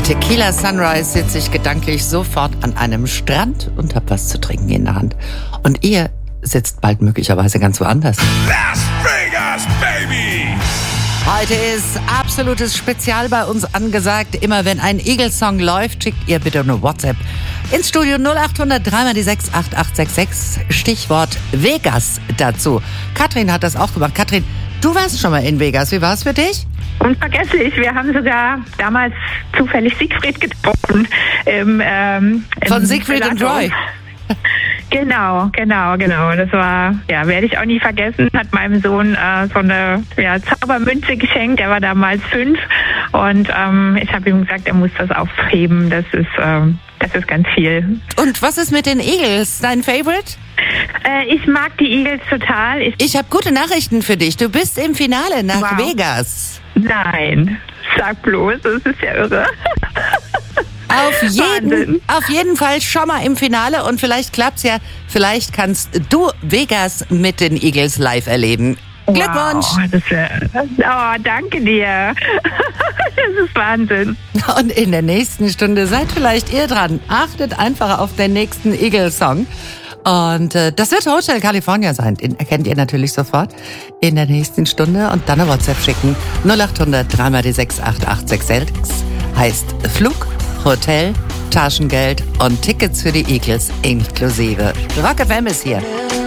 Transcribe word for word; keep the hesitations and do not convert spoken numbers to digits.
Tequila Sunrise sitze ich gedanklich sofort an einem Strand und hab was zu trinken in der Hand. Und ihr sitzt bald möglicherweise ganz woanders. Las Vegas, Baby! Heute ist absolutes Spezial bei uns angesagt. Immer wenn ein Eagles-Song läuft, schickt ihr bitte eine WhatsApp ins Studio null acht hundert drei mal die sechs acht acht sechs sechs. Stichwort Vegas dazu. Katrin hat das auch gemacht. Katrin, du warst schon mal in Vegas. Wie war es für dich? Unvergesslich. Wir haben sogar damals zufällig Siegfried getroffen. Im, ähm, Von Siegfried und Roy. Genau, genau, genau. Das war, ja, werde ich auch nie vergessen. Hat meinem Sohn äh, so eine ja, Zaubermünze geschenkt. Er war damals fünf und ähm, ich habe ihm gesagt, er muss das aufheben. Das ist, ähm, das ist ganz viel. Und was ist mit den Eagles? Dein Favorite? Äh, ich mag die Eagles total. Ich, Ich habe gute Nachrichten für dich. Du bist im Finale nach Wow. Vegas. Nein, sag bloß, das ist ja irre. Auf jeden, Wahnsinn. auf jeden Fall schon mal im Finale und vielleicht klappt's ja. Vielleicht kannst du Vegas mit den Eagles live erleben. Glückwunsch! Wow, das ist ja, oh, danke dir. Das ist Wahnsinn. Und in der nächsten Stunde seid vielleicht ihr dran. Achtet einfach auf den nächsten Eagles-Song. Und äh, das wird Hotel California sein. Den erkennt ihr natürlich sofort in der nächsten Stunde. Und dann eine WhatsApp schicken. null acht hundert drei mal die sechs acht acht sechs sechs heißt Flug, Hotel, Taschengeld und Tickets für die Eagles inklusive. Rock F M ist hier.